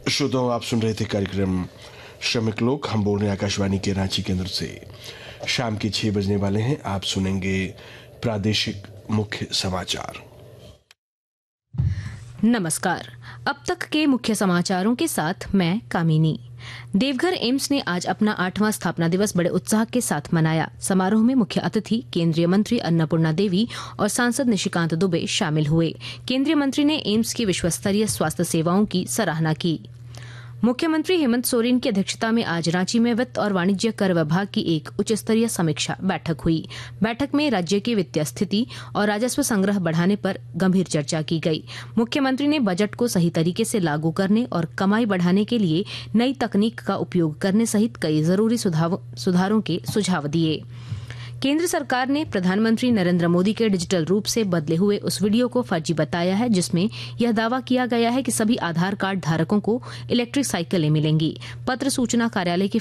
श्रोताओं, आप सुन रहे थे कार्यक्रम श्रमिक लोक। हम बोल रहे हैं आकाशवाणी के रांची केंद्र से। शाम के 6 बजने वाले हैं। आप सुनेंगे प्रादेशिक मुख्य समाचार। नमस्कार। अब तक के मुख्य समाचारों के साथ मैं कामिनी। देवघर एम्स ने आज अपना 8वां स्थापना दिवस बड़े उत्साह के साथ मनाया। समारोह में मुख्य अतिथि केंद्रीय मंत्री अन्नपूर्णा देवी और सांसद निशिकांत दुबे शामिल हुए। केंद्रीय मंत्री ने एम्स की विश्वस्तरीय स्वास्थ्य सेवाओं की सराहना की। मुख्यमंत्री हेमंत सोरेन की अध्यक्षता में आज रांची में वित्त और वाणिज्य कर विभाग की एक उच्च स्तरीय समीक्षा बैठक हुई। बैठक में राज्य की वित्तीय स्थिति और राजस्व संग्रह बढ़ाने पर गंभीर चर्चा की गई। मुख्यमंत्री ने बजट को सही तरीके से लागू करने और कमाई बढ़ाने के लिए नई तकनीक का उपयोग करने सहित कई जरूरी सुधारों के सुझाव दिए। केंद्र सरकार ने प्रधानमंत्री नरेंद्र मोदी के डिजिटल रूप से बदले हुए उस वीडियो को फर्जी बताया है जिसमें यह दावा किया गया है कि सभी आधार कार्ड धारकों को इलेक्ट्रिक साइकिलें मिलेंगी। पत्र सूचना कार्यालय की